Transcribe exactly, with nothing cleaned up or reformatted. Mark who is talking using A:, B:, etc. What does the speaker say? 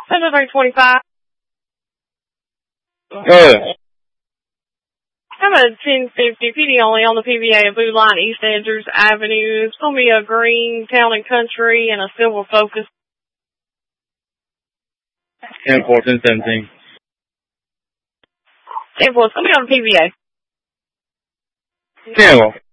A: Seven twenty-five.
B: Yeah.
A: I'm a ten fifty P D only on the P V A of Blue Line East Andrews Avenue. It's going to be a green Town and Country and a silver Focus.
B: ten fourteen seventeen.
A: ten four, it's going to be on the P V A.
B: ten